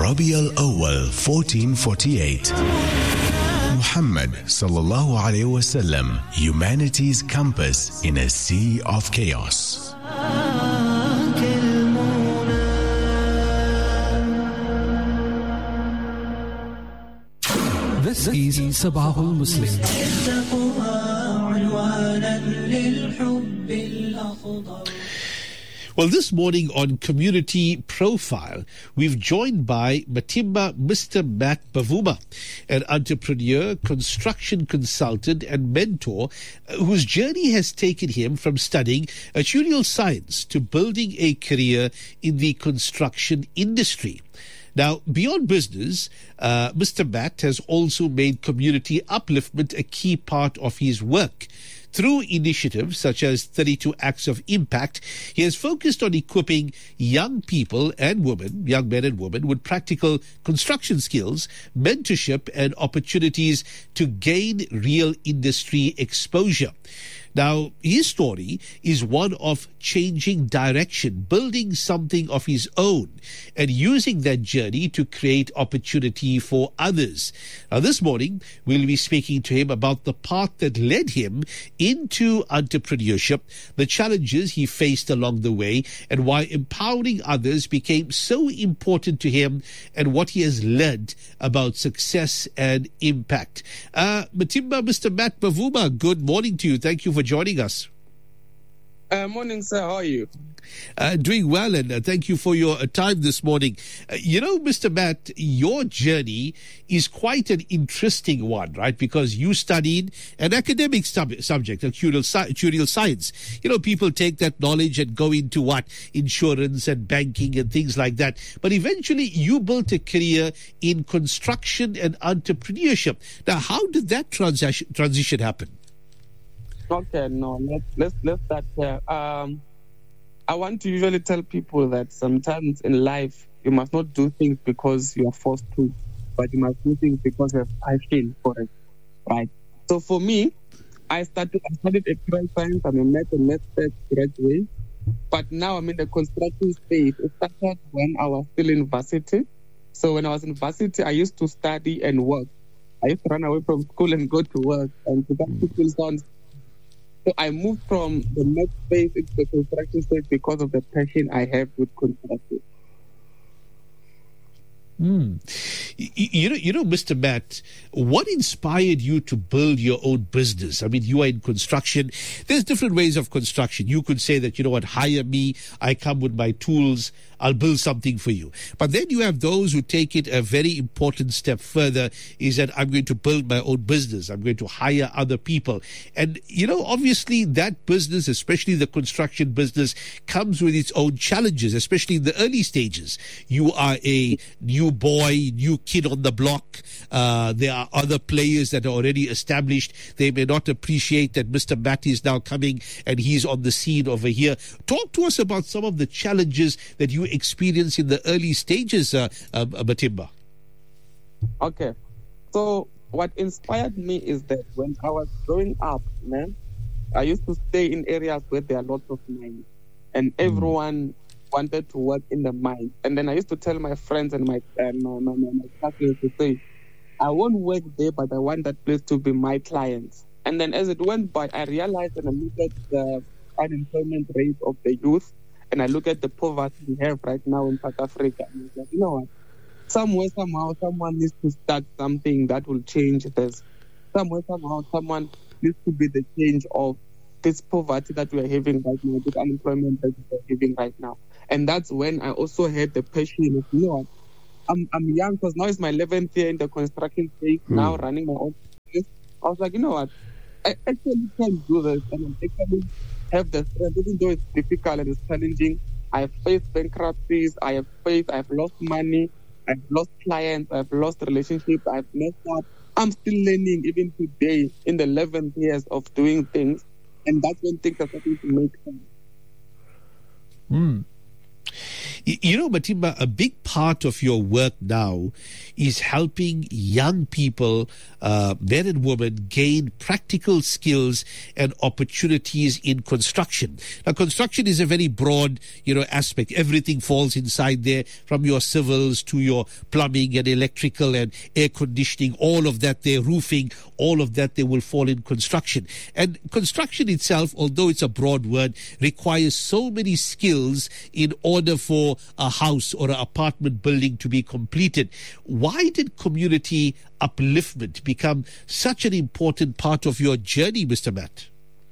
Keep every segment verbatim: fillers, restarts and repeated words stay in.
Rabi al-Awwal fourteen forty-eight. Muhammad sallallahu alayhi wasallam, humanity's compass in a sea of chaos. This is Sabahul Muslim. Well, this morning on Community Profile, we've joined by Matimba Mister Matt Bavuma, an entrepreneur, construction consultant and mentor whose journey has taken him from studying actuarial science to building a career in the construction industry. Now, beyond business, uh, Mister Matt has also made community upliftment a key part of his work. Through initiatives such as thirty-two Acts of Impact, he has focused on equipping young people and women, young men and women, with practical construction skills, mentorship, and opportunities to gain real industry exposure. Now, his story is one of changing direction, building something of his own, and using that journey to create opportunity for others. Now, this morning, we'll be speaking to him about the path that led him into entrepreneurship, the challenges he faced along the way, and why empowering others became so important to him, and what he has learned about success and impact. Uh, Matimba, Mister Matt Bavuma, good morning to you. Thank you for joining us. Uh, morning, sir. How are you? Uh, doing well, and uh, thank you for your uh, time this morning. Uh, you know, Mister Matt, your journey is quite an interesting one, right? Because you studied an academic sub- subject, actuarial, sci- actuarial science. You know, people take that knowledge and go into what? Insurance and banking and things like that. But eventually, you built a career in construction and entrepreneurship. Now, how did that transition transition happen? Okay, no, let's let's let's start here. Um, I want to usually tell people that sometimes in life you must not do things because you are forced to, but you must do things because you have passion for it, right? So for me, I started I studied actuarial science. I'm a math and math graduate, but now I'm in the construction space. It started when I was still in varsity. So when I was in varsity, I used to study and work. I used to run away from school and go to work, and to that people sounds. So I moved from the math space into the construction space because of the passion I have with construction. Mm. You, you know, you know, Mister Matt, what inspired you to build your own business? I mean, you are in construction. There's different ways of construction. You could say that, you know what, hire me. I come with my tools. I'll build something for you. But then you have those who take it a very important step further, is that I'm going to build my own business. I'm going to hire other people. And, you know, obviously that business, especially the construction business, comes with its own challenges, especially in the early stages. You are a new boy, new kid on the block. Uh, there are other players that are already established. They may not appreciate that Mister Matt is now coming and he's on the scene over here. Talk to us about some of the challenges that you experience in the early stages, uh, uh, Matimba. Okay. So what inspired me is that when I was growing up, man, I used to stay in areas where there are lots of mines, and everyone mm. wanted to work in the mines. And then I used to tell my friends and my uh, my, my, my, my classmates to say, I won't work there, but I want that place to be my clients. And then as it went by, I realized and I looked at the unemployment rate of the youth, and I look at the poverty we have right now in South Africa. And I was like, you know what? Somewhere, somehow, someone needs to start something that will change this. Somewhere, somehow, someone needs to be the change of this poverty that we are having right now, this unemployment that we are having right now. And that's when I also had the passion of, you know what? I'm, I'm young because now it's my eleventh year in the construction space, mm. now running my own business. I was like, you know what? I actually can do this, and I'm actually have the strength, even though it's difficult and it's challenging. I have faced bankruptcies, I have faced, I've lost money, I've lost clients, I've lost relationships, I've messed up. I'm still learning even today in the eleventh years of doing things, and that's when things are starting to make sense. Mm. You know, Matimba, a big part of your work now is helping young people, uh, men and women, gain practical skills and opportunities in construction. Now, construction is a very broad, you know, aspect. Everything falls inside there, from your civils to your plumbing and electrical and air conditioning, all of that there, roofing, all of that there will fall in construction. And construction itself, although it's a broad word, requires so many skills in order for a house or an apartment building to be completed. Why did community upliftment become such an important part of your journey, Mister Matt?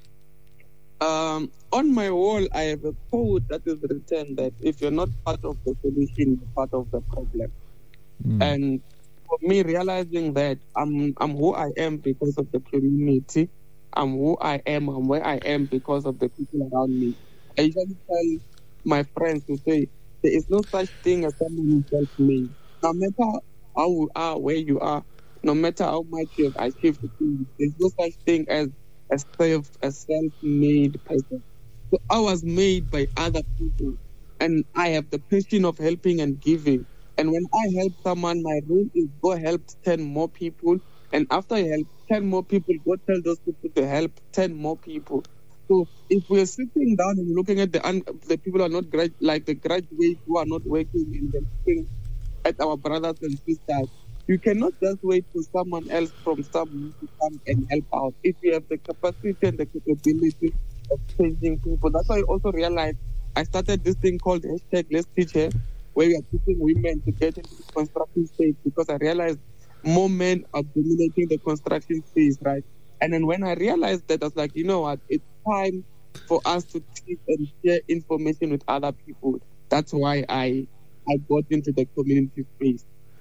Um, on my wall, I have a quote that is written that if you're not part of the solution, you're part of the problem. Mm. And for me, realizing that I'm I'm who I am because of the community, I'm who I am, I'm where I am because of the people around me. I usually tell my friends to say, there is no such thing as someone who self-made. No matter how you are, where you are, no matter how much you have achieved, there's no such thing as a self, a self-made person. So I was made by other people, and I have the passion of helping and giving. And when I help someone, my role is go help ten more people. And after I help ten more people, go tell those people to help ten more people. So if we're sitting down and looking at the un- the people who are not grad- like the graduates who are not working and then looking at our brothers and sisters, you cannot just wait for someone else from someone to come and help out. If you have the capacity and the capability of changing people, that's why I also realized I started this thing called hashtag Let's Teach Her, where we are teaching women to get into the construction space, because I realized more men are dominating the construction space, right? And then when I realized that, I was like, you know what, it's time for us to teach and share information with other people. That's why I I got into the community space.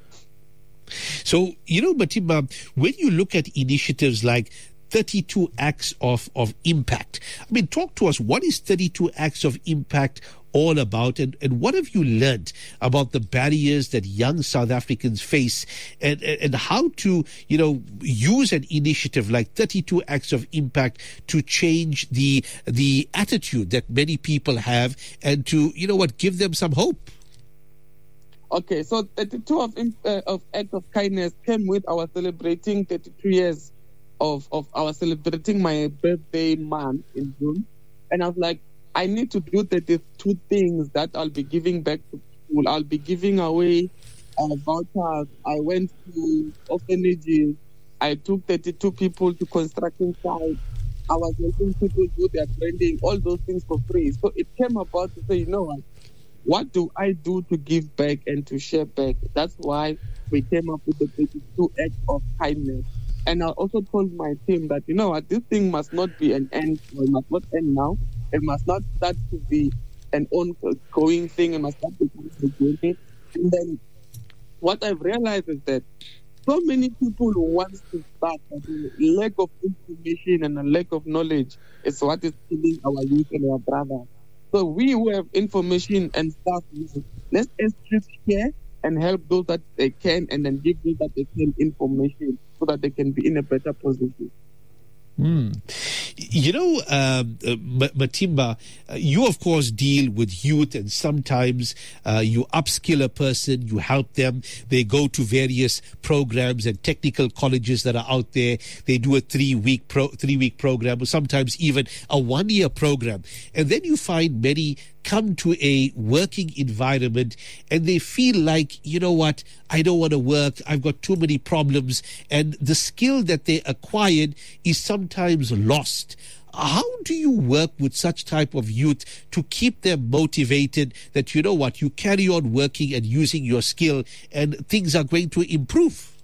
So, you know, Matimba, when you look at initiatives like thirty-two Acts of, of Impact, I mean, talk to us. What is thirty-two Acts of Impact all about, and, and what have you learned about the barriers that young South Africans face, and, and, and how to, you know, use an initiative like thirty-two Acts of Impact to change the the attitude that many people have, and to, you know what, give them some hope? Okay, so thirty-two of, uh, of Acts of Kindness came with our celebrating thirty-two years of, of our celebrating my birthday month in June. And I was like, I need to do thirty-two things that I'll be giving back to people. I'll be giving away uh, vouchers. I went to orphanages. I took thirty-two people to construction sites. I was helping people do their branding, all those things for free. So it came about to say, you know what? What do I do to give back and to share back? That's why we came up with the thirty-two Acts of Kindness. And I also told my team that, you know what, this thing must not be an end, or it must not end now. It must not start to be an ongoing thing. It must not be a journey. And then what I've realized is that so many people who want to start, but the lack of information and a lack of knowledge is what is killing our youth and our brothers. So we who have information and stuff, let's just share and help those that they can, and then give those that they can information so that they can be in a better position. Mm. You know, um, uh, Matimba, uh, you of course deal with youth, and sometimes uh, you upskill a person, you help them, they go to various programs and technical colleges that are out there. They do a three-week pro- three-week program, or sometimes even a one-year program. And then you find many come to a working environment and they feel like, you know what, I don't want to work, I've got too many problems, and the skill that they acquired is sometimes lost. How do you work with such type of youth to keep them motivated that, you know what, you carry on working and using your skill and things are going to improve?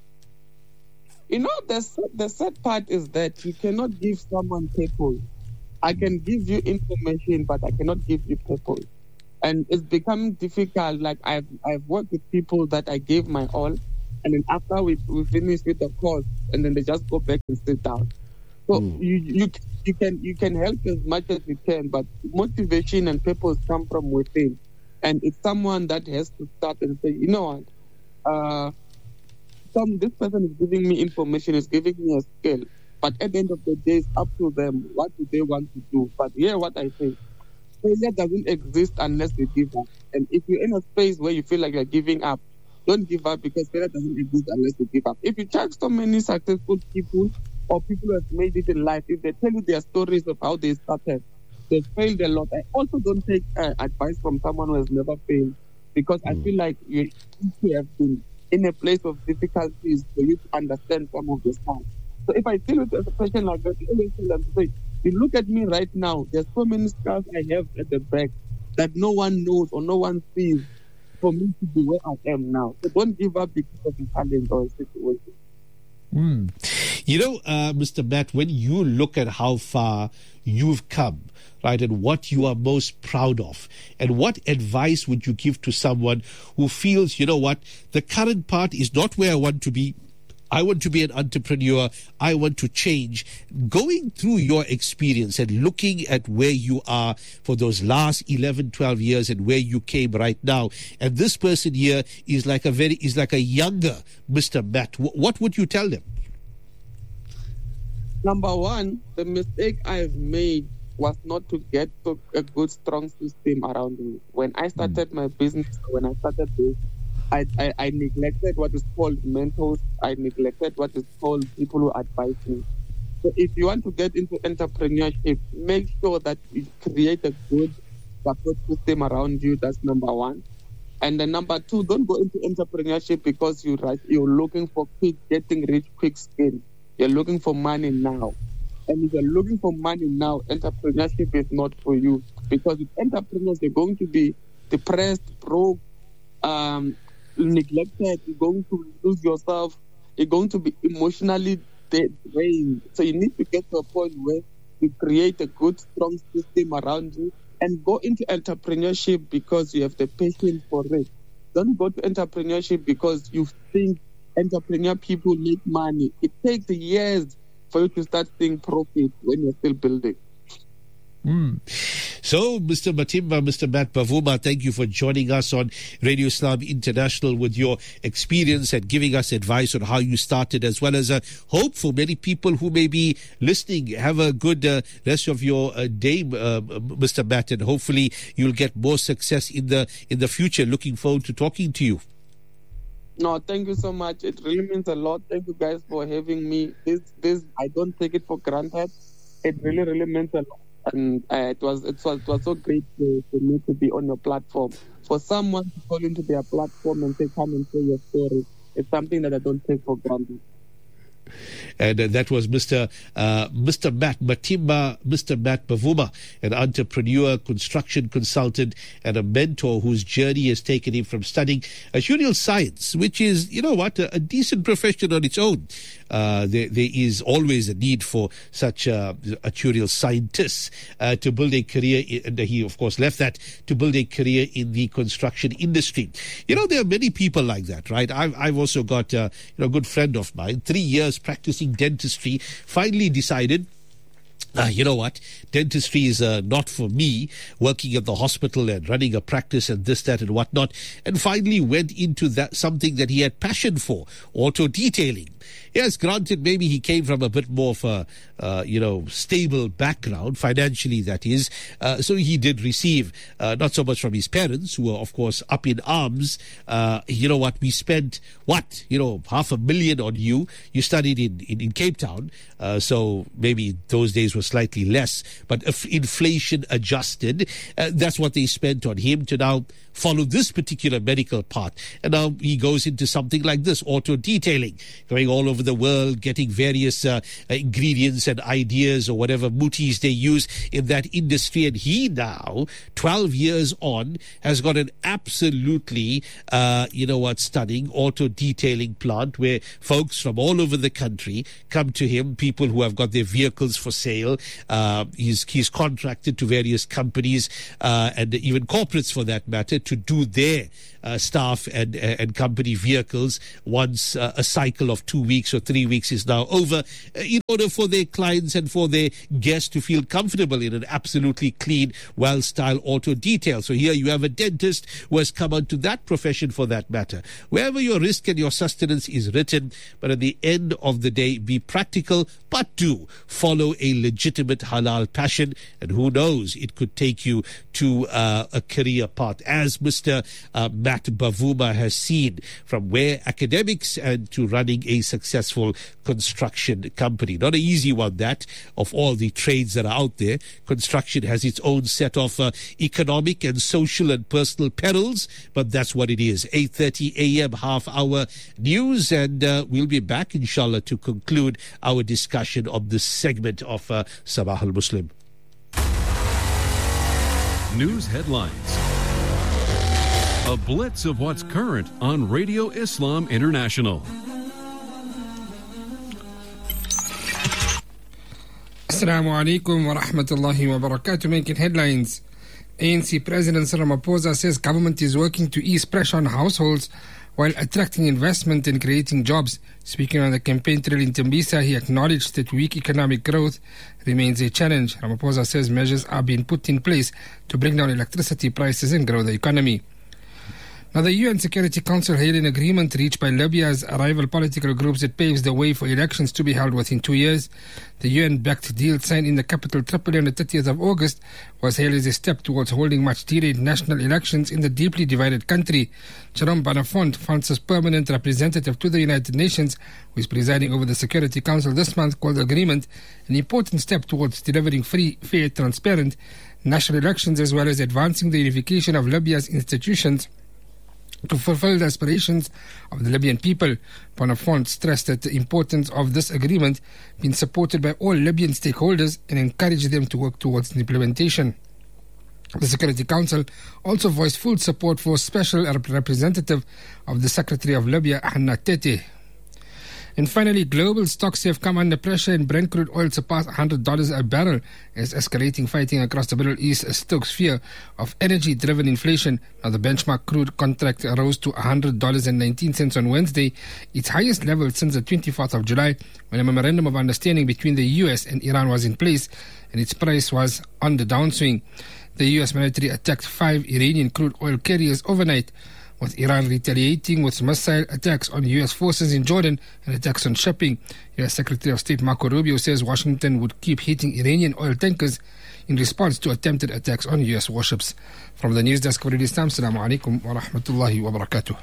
You know, the, the sad part is that you cannot give someone purpose. I can give you information, but I cannot give you purpose. And it's becoming difficult. Like I've I've worked with people that I gave my all, and then after we we finish with the course, and then they just go back and sit down. So mm. you you you can you can help as much as you can, but motivation and purpose come from within. And it's someone that has to start and say, you know what, uh, some this person is giving me information, is giving me a skill. But at the end of the day, it's up to them. What do they want to do? But here, what I say, failure doesn't exist unless we give up. And if you're in a space where you feel like you're giving up, don't give up, because failure doesn't exist unless you give up. If you check so many successful people or people who have made it in life, if they tell you their stories of how they started, they failed a lot. I also don't take uh, advice from someone who has never failed, because mm. I feel like you need to have been in a place of difficulties for you to understand some of the stuff. So if I deal with a person like that, I always tell them to say, you look at me right now, there's so many scars I have at the back that no one knows or no one sees for me to be where I am now. So don't give up because of a challenge or a situation. Mm. You know, uh, Mister Matt, when you look at how far you've come, right, and what you are most proud of, and what advice would you give to someone who feels, you know what, the current part is not where I want to be. I want to be an entrepreneur. I want to change. Going through your experience and looking at where you are for those last eleven, twelve years and where you came right now. And this person here is like a very, is like a younger Mister Matt. What would you tell them? Number one, the mistake I've made was not to get to a good, strong system around me. When I started mm. my business, when I started this, I, I, I neglected what is called mentors. I neglected what is called people who advise me. So if you want to get into entrepreneurship, make sure that you create a good support system around you. That's number one. And then number two, don't go into entrepreneurship because you, you're looking for quick, getting rich quick skin. You're looking for money now. And if you're looking for money now, entrepreneurship is not for you. Because with entrepreneurs, they're going to be depressed, broke, um, neglected. You're going to lose yourself. You're going to be emotionally drained. So you need to get to a point where you create a good, strong system around you and go into entrepreneurship because you have the patience for it. Don't go to entrepreneurship because you think entrepreneur people make money. It takes years for you to start seeing profit when you're still building. Mm. So, Mister Matimba, Mister Matt Bavuma, thank you for joining us on Radio Islam International with your experience and giving us advice on how you started, as well as a hope for many people who may be listening. Have a good uh, rest of your uh, day, uh, Mister Matt, and hopefully you'll get more success in the in the future. Looking forward to talking to you. No, thank you so much. It really means a lot. Thank you guys for having me. This, this, I don't take it for granted. It really, really means a lot. And uh, it was it was it was so great to, for me to be on your platform. For someone to call into their platform and say, come and tell your story, it's something that I don't take for granted. And uh, that was Mister Uh, Mister Matt Matimba, Mister Matt Bavuma, an entrepreneur, construction consultant, and a mentor whose journey has taken him from studying actuarial science, which is, you know what, a, a decent profession on its own. Uh, there, there is always a need for such uh, actuarial scientists uh, to build a career. In, and he, of course, left that to build a career in the construction industry. You know, there are many people like that, right? I've, I've also got uh, you know, a good friend of mine, three years practicing dentistry, finally decided, Uh, you know what, dentistry is uh, not for me, working at the hospital and running a practice and this, that and whatnot, and finally went into that something that he had passion for, auto detailing. Yes, granted, maybe he came from a bit more of a, uh, you know, stable background, financially that is, uh, so he did receive, uh, not so much from his parents, who were, of course, up in arms. Uh, you know what, we spent, what, you know, half a million on you. You studied in, in, in Cape Town, uh, so maybe those days were slightly less, but if inflation adjusted, uh, that's what they spent on him to now follow this particular medical path. And now he goes into something like this, auto detailing, going all over the world, getting various uh, ingredients and ideas or whatever mutis they use in that industry. And he now, twelve years on, has got an absolutely, uh, you know what, stunning auto detailing plant where folks from all over the country come to him, people who have got their vehicles for sale. Uh, he's, he's contracted to various companies uh, and even corporates for that matter to do their uh, staff and and company vehicles once uh, a cycle of two weeks or three weeks is now over, uh, in order for their clients and for their guests to feel comfortable in an absolutely clean, well-styled auto detail. So here you have a dentist who has come onto that profession for that matter. Wherever your risk and your sustenance is written, but at the end of the day, be practical, but do follow a legitimate halal passion, and who knows, it could take you to uh, a career path, as Mister Uh, Matt Bavuma has seen, from where academics and to running a successful construction company. Not an easy one, that, of all the trades that are out there. Construction has its own set of uh, economic and social and personal perils, but that's what it is. eight thirty a.m. half hour news, and uh, we'll be back inshallah to conclude our discussion of this segment of uh, Sabah al-Muslim. News headlines. A blitz of what's current on Radio Islam International. Assalamu alaikum wa rahmatullahi wa barakatuh. Making headlines. A N C President Cyril Ramaphosa says government is working to ease pressure on households while attracting investment and creating jobs. Speaking on the campaign trail in Tembisa, he acknowledged that weak economic growth remains a challenge. Ramaphosa says measures are being put in place to bring down electricity prices and grow the economy. Now, the U N Security Council hailed an agreement reached by Libya's rival political groups that paves the way for elections to be held within two years. The U N-backed deal signed in the capital Tripoli on the thirtieth of August was hailed as a step towards holding much-delayed national elections in the deeply divided country. Jerome Bonafont, France's permanent representative to the United Nations, who is presiding over the Security Council this month, called the agreement an important step towards delivering free, fair, transparent national elections, as well as advancing the unification of Libya's institutions to fulfill the aspirations of the Libyan people. Bonafont stressed that the importance of this agreement being supported by all Libyan stakeholders and encouraged them to work towards implementation. The Security Council also voiced full support for Special Representative of the Secretary of Libya, Hanna Tete. And finally, global stocks have come under pressure and Brent crude oil surpassed one hundred dollars a barrel as escalating fighting across the Middle East stokes fear of energy-driven inflation. Now, the benchmark crude contract rose to one hundred dollars and nineteen cents on Wednesday, its highest level since the twenty-fourth of July, when a memorandum of understanding between the U S and Iran was in place, and its price was on the downswing. The U S military attacked five Iranian crude oil carriers overnight, with Iran retaliating with missile attacks on U S forces in Jordan and attacks on shipping. U S Secretary of State Marco Rubio says Washington would keep hitting Iranian oil tankers in response to attempted attacks on U S warships. From the news desk for Radio Islam, Assalamu alaikum wa rahmatullahi wa barakatuh.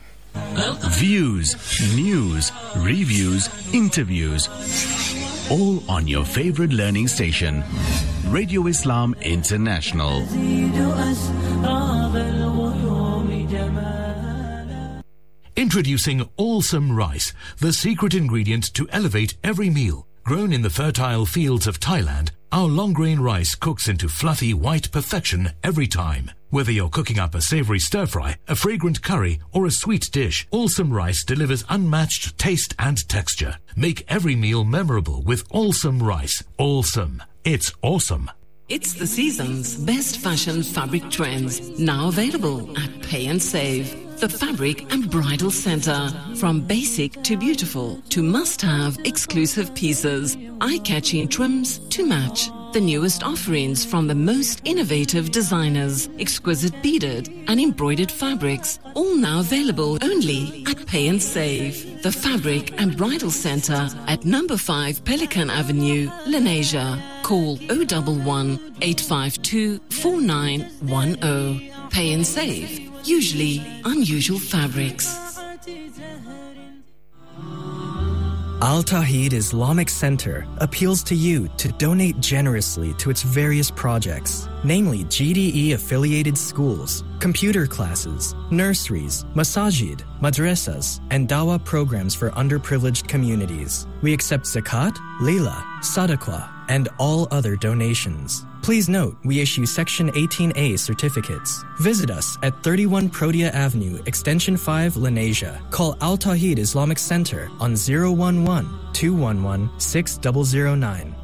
Views, news, reviews, interviews, all on your favorite learning station, Radio Islam International. Introducing Allsome Rice, the secret ingredient to elevate every meal. Grown in the fertile fields of Thailand, our long-grain rice cooks into fluffy white perfection every time. Whether you're cooking up a savory stir-fry, a fragrant curry, or a sweet dish, Allsome Rice delivers unmatched taste and texture. Make every meal memorable with Allsome Rice. Allsome. It's awesome. It's the season's best fashion fabric trends, now available at Pay and Save. The Fabric and Bridal Center. From basic to beautiful to must-have exclusive pieces, eye-catching trims to match. The newest offerings from the most innovative designers, exquisite beaded and embroidered fabrics, all now available only at Pay and Save. The Fabric and Bridal Center at number five Pelican Avenue, Lenasia. Call oh one one, eight five two, four nine one oh. Pay and Save. Usually unusual fabrics. Al Tawheed Islamic Center appeals to you to donate generously to its various projects, namely G D E-affiliated schools, computer classes, nurseries, masajid, madrasas, and dawah programs for underprivileged communities. We accept zakat, lila, sadaqah, and all other donations. Please note, we issue Section eighteen A certificates. Visit us at thirty-one Protea Avenue, Extension five, Lenasia. Call Al Tawheed Islamic Center on zero one one, two one one, six zero zero nine.